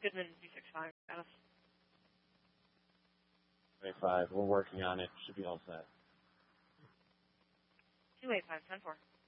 Goodman V65. Dennis. 25. We're working on it. Should be all set. 285, 10-4.